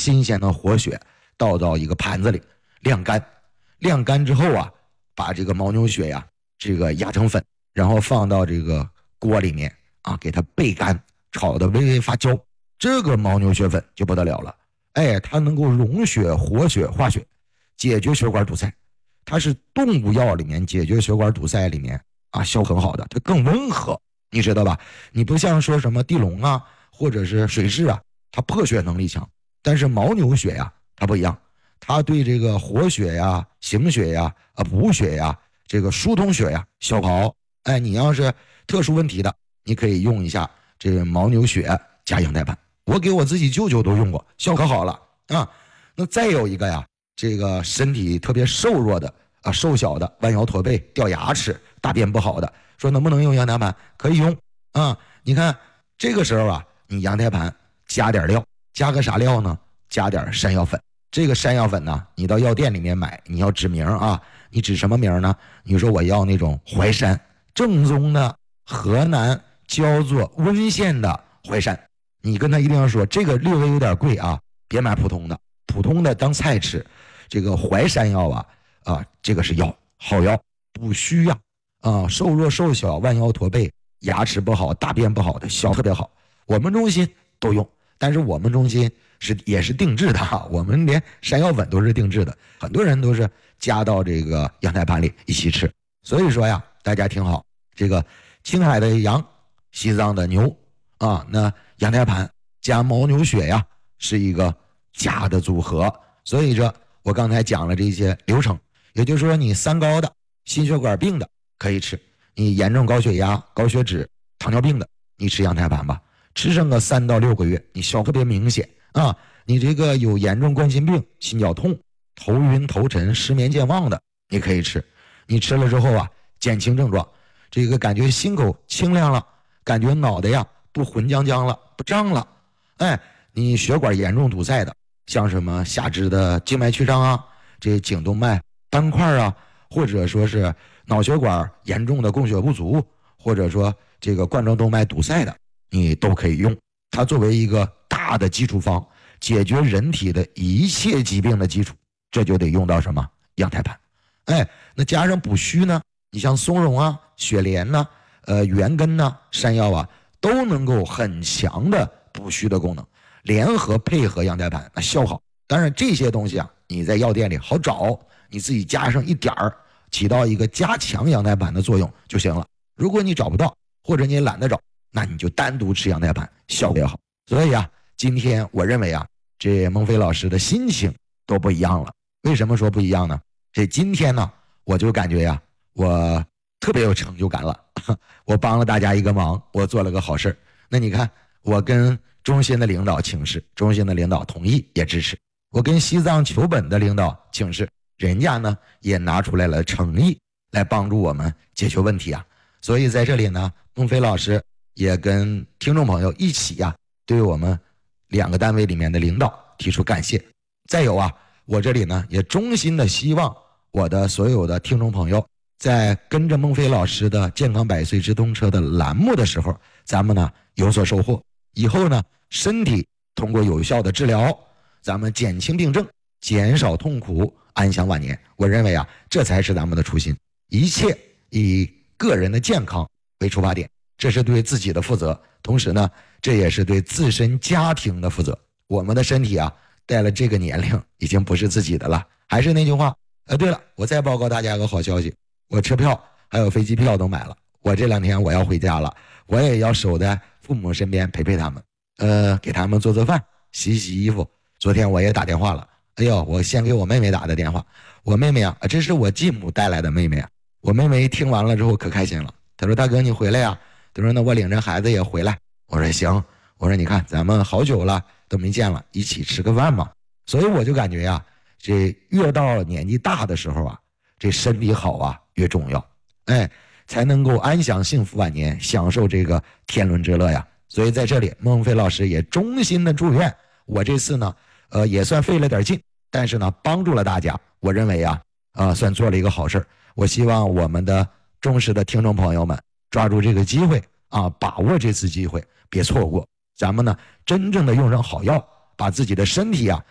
新鲜的活血倒到一个盘子里晾干，晾干之后啊，把这个牦牛血呀这个压成粉，然后放到这个锅里面啊，给它焙干，炒的微微发焦，这个牦牛血粉就不得了了。哎，它能够溶血、活血、化血，解决血管堵塞。它是动物药里面解决血管堵塞里面啊效很好的，它更温和，你知道吧？你不像说什么地龙啊，或者是水蛭啊，它破血能力强，但是牦牛血呀，它不一样，它对这个活血呀、行血呀、补血呀、这个疏通血呀效果好。哎，你要是特殊问题的，你可以用一下这个牦牛血加羊胎盘。我给我自己舅舅都用过，效果好了啊。那再有一个呀，这个身体特别瘦弱的啊，瘦小的，弯腰驼背、掉牙齿、大便不好的，说能不能用羊胎盘？可以用啊。你看这个时候啊，你羊胎盘加点料，加个啥料呢？加点山药粉。这个山药粉呢，你到药店里面买，你要指名啊。你指什么名呢？你说我要那种淮山，正宗的河南焦作温县的淮山。你跟他一定要说这个略微有点贵啊，别买普通的，普通的当菜吃。这个淮山药啊，这个是药，好药，补虚呀啊，瘦弱瘦小、弯腰驼背、牙齿不好、大便不好的效特别好。我们中心都用，但是我们中心也是定制的哈，我们连山药粉都是定制的，很多人都是加到这个羊胎盘里一起吃。所以说呀，大家听好，这个青海的羊，西藏的牛啊，那羊胎盘加牦牛血呀，是一个佳的组合。所以说我刚才讲了这些流程，也就是说你三高的、心血管病的可以吃，你严重高血压、高血脂、糖尿病的，你吃羊胎盘吧，吃上个3到6个月，你效果特别明显啊。你这个有严重冠心病、心绞痛、头晕头沉、失眠健忘的，你可以吃。你吃了之后啊，减轻症状，这个感觉心口清亮了，感觉脑袋呀不浑浆浆了，不胀了。哎，你血管严重堵塞的，像什么下肢的静脉曲张啊，这颈动脉斑块啊，或者说是脑血管严重的供血不足，或者说这个冠状动脉堵塞的，你都可以用。它作为一个大的基础方，解决人体的一切疾病的基础，这就得用到什么？羊胎盘。哎，那加上补虚呢，你像松茸啊、雪莲呐、元根呐、山药啊，都能够很强的补虚的功能，联合配合羊胎盘，那效好。当然这些东西啊，你在药店里好找，你自己加上一点儿，起到一个加强羊胎盘的作用就行了。如果你找不到，或者你也懒得找，那你就单独吃羊胎盘，效果也好。所以啊，今天我认为啊，这孟非老师的心情都不一样了。为什么说不一样呢？这今天呢，我就感觉呀，我特别有成就感了。我帮了大家一个忙，我做了个好事。那你看，我跟中心的领导请示，中心的领导同意也支持。我跟西藏求本的领导请示，人家呢也拿出来了诚意来帮助我们解决问题啊。所以在这里呢，孟非老师也跟听众朋友一起呀，对我们2个单位里面的领导提出感谢。再有啊，我这里呢也衷心的希望我的所有的听众朋友，在跟着孟非老师的健康百岁直通车的栏目的时候，咱们呢有所收获。以后呢，身体通过有效的治疗，咱们减轻病症，减少痛苦，安享晚年。我认为啊，这才是咱们的初心。一切以个人的健康为出发点，这是对自己的负责，同时呢，这也是对自身家庭的负责。我们的身体啊，带了这个年龄已经不是自己的了。还是那句话，对了，我再报告大家个好消息，我车票还有飞机票都买了。我这2天我要回家了，我也要守在父母身边陪陪他们，给他们做做饭、洗洗衣服。昨天我也打电话了，哎呦，我先给我妹妹打的电话。我妹妹啊，这是我继母带来的妹妹啊。我妹妹一听完了之后可开心了，她说大哥你回来呀？她说那我领着孩子也回来。我说行，我说你看咱们好久了都没见了，一起吃个饭嘛。所以我就感觉呀，这越到年纪大的时候啊，这身体好啊越重要，哎，才能够安享幸福晚年，享受这个天伦之乐呀。所以在这里，孟非老师也衷心的祝愿我这次呢，也算费了点劲，但是呢，帮助了大家。我认为啊，算做了一个好事。我希望我们的忠实的听众朋友们抓住这个机会啊，把握这次机会，别错过。咱们呢，真正的用上好药，把自己的身体啊